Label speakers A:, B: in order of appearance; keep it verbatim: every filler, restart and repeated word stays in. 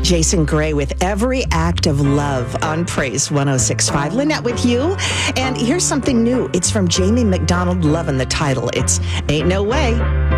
A: Jason Gray with Every Act of Love on Praise one oh six point five. Lynette with you. And here's something new. It's from Jamie McDonald, loving the title. It's Ain't No Way.